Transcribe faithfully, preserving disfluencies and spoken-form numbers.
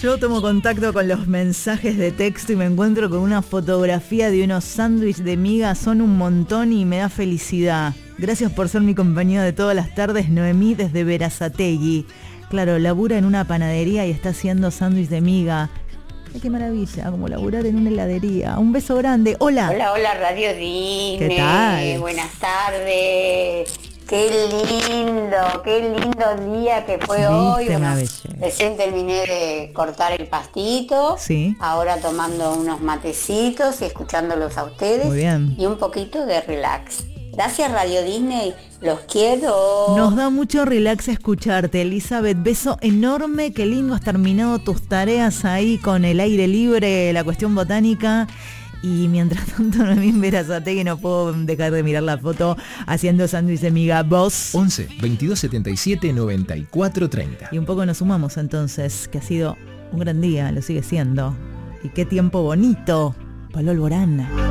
Yo tomo contacto con los mensajes de texto y me encuentro con una fotografía de unos sándwiches de miga. Son un montón y me da felicidad. Gracias por ser mi compañía de todas las tardes, Noemí desde Berazategui. Claro, labura en una panadería y está haciendo sándwich de miga. Ay, qué maravilla, como laburar en una heladería. Un beso grande. Hola. Hola, hola, Radio Disney. ¿Qué tal? Buenas tardes. Qué lindo, qué lindo día que fue hoy. Bueno, recién terminé de cortar el pastito. Sí. Ahora tomando unos matecitos y escuchándolos a ustedes. Muy bien. Y un poquito de relax. Gracias, Radio Disney. Los quiero. Nos da mucho relax escucharte, Elizabeth. Beso enorme. Qué lindo has terminado tus tareas ahí con el aire libre, la cuestión botánica. Y mientras tanto, Noemí Berazategui, no puedo dejar de mirar la foto haciendo sándwich de miga. ¿Vos? once, veintidós setenta y siete, noventa y cuatro treinta. Y un poco nos sumamos entonces, que ha sido un gran día, lo sigue siendo. Y qué tiempo bonito. Pablo Alborán.